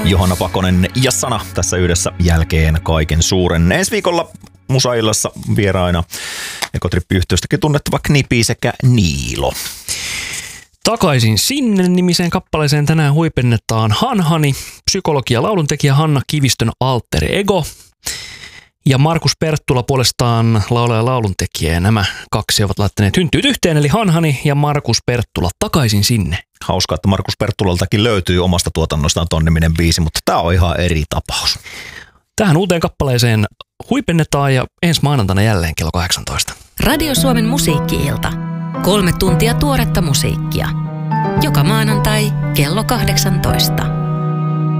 Johanna Pakonen ja Sana tässä yhdessä jälkeen kaiken suuren. Ensi viikolla Musaillassa vieraina Ekotrippi-yhtiöstäkin tunnettava Knipi sekä Niilo. Takaisin sinne -nimiseen kappaleeseen tänään huipennetaan Hanhani, psykologi ja lauluntekijä Hanna Kivistön alter ego. Ja Markus Perttula puolestaan laulaja ja lauluntekijä. Ja nämä kaksi ovat laittaneet hynttyyt yhteen, eli Hanhani ja Markus Perttula Takaisin sinne. Hauskaa, että Markus Perttulaltakin löytyy omasta tuotannostaan ton niminen biisi, mutta tää on ihan eri tapaus. Tähän uuteen kappaleeseen huipennetaan ja ensi maanantaina jälleen kello 18. Radio Suomen musiikki-ilta. 3 tuntia tuoretta musiikkia. Joka maanantai kello 18.